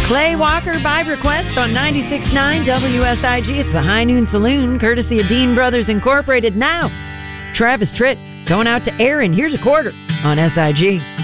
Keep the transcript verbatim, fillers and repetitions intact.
Clay Walker by request on ninety-six point nine W S I G. It's the High Noon Saloon, courtesy of Dean Brothers Incorporated. Now, Travis Tritt going out to Aaron. Here's a quarter on S I G.